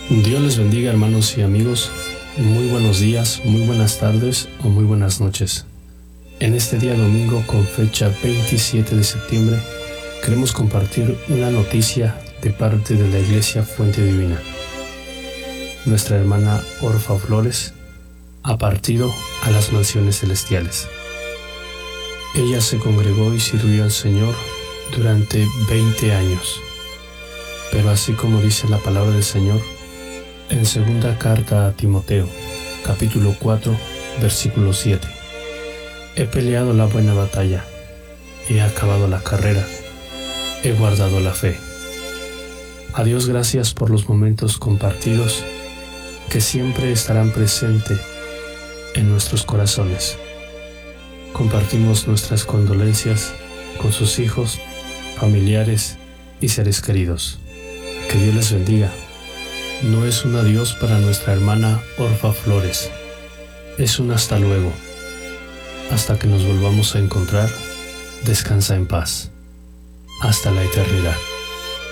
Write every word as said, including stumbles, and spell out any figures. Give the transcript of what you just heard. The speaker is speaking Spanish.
Dios les bendiga, hermanos y amigos. Muy buenos días, muy buenas tardes o muy buenas noches. En este día domingo, con fecha veintisiete de septiembre, queremos compartir una noticia de parte de la Iglesia Fuente Divina. Nuestra hermana Orfa Flores ha partido a las mansiones celestiales. Ella se congregó y sirvió al Señor durante veinte años. Pero así como dice la palabra del Señor, en segunda carta a Timoteo, capítulo cuatro, versículo siete. He peleado la buena batalla, he acabado la carrera, he guardado la fe. A Dios gracias por los momentos compartidos que siempre estarán presentes en nuestros corazones. Compartimos nuestras condolencias con sus hijos, familiares y seres queridos. Que Dios les bendiga. No es un adiós para nuestra hermana Orfa Flores, es un hasta luego. Hasta que nos volvamos a encontrar, descansa en paz. Hasta la eternidad.